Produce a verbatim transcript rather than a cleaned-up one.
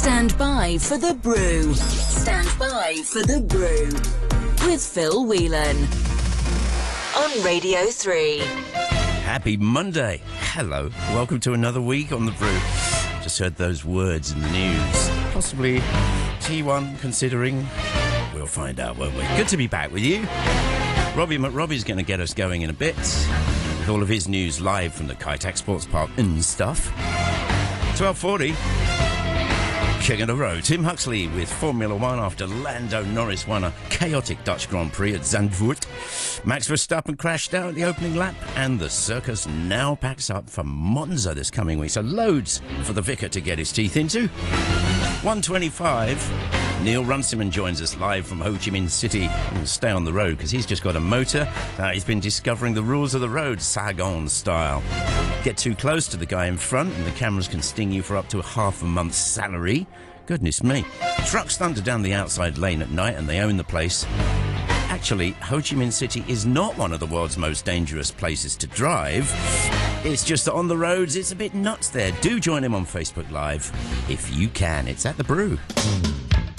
Stand by for the brew. Stand by for the brew. With Phil Whelan. On Radio three. Happy Monday. Hello. Welcome to another week on the brew. Just heard those words in the news. Possibly T one considering. We'll find out, won't we? Good to be back with you. Robbie McRobbie's going to get us going in a bit with all of his news live from the Kite Sports Park and stuff. twelve forty. King of the Road. Tim Huxley with Formula One after Lando Norris won a chaotic Dutch Grand Prix at Zandvoort. Max Verstappen crashed out at the opening lap, and the circus now packs up for Monza this coming week. So loads for the vicar to get his teeth into. one twenty-five. Neil Runciman joins us live from Ho Chi Minh City. We'll stay on the road because he's just got a motor. Uh, he's been discovering the rules of the road, Saigon style. Get too close to the guy in front and the cameras can sting you for up to half a month's salary. Goodness me. Trucks thunder down the outside lane at night and they own the place. Actually, Ho Chi Minh City is not one of the world's most dangerous places to drive. It's just that on the roads, it's a bit nuts there. Do join him on Facebook Live if you can. It's at The Brew.